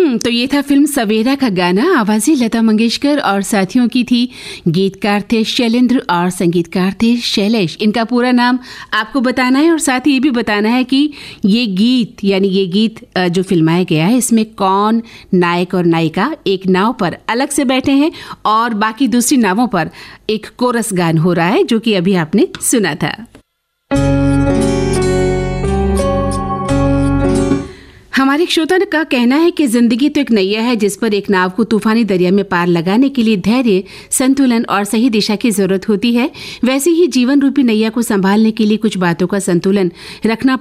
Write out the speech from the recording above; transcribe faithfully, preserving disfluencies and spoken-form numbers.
हम्म तो ये था फिल्म सवेरा का गाना। आवाज़ें लता मंगेशकर और साथियों की थी। गीतकार थे शैलेंद्र और संगीतकार थे शैलेश। इनका पूरा नाम आपको बताना है और साथ ही ये भी बताना है कि ये गीत यानी ये गीत जो फिल्माया गया है इसमें कौन नायक और नायिका एक नाव पर अलग से बैठे हैं और बाकी दूसरी नावों पर एक कोरस गान हो रहा है जो कि अभी आपने सुना था। हमारे एक श्रोता का कहना है कि जिंदगी तो एक नैया है जिस पर एक नाव को तूफानी दरिया में पार लगाने के लिए धैर्य, संतुलन और सही दिशा की जरूरत होती है। वैसे ही जीवन रूपी नैया को संभालने के लिए कुछ बातों का संतुलन रखना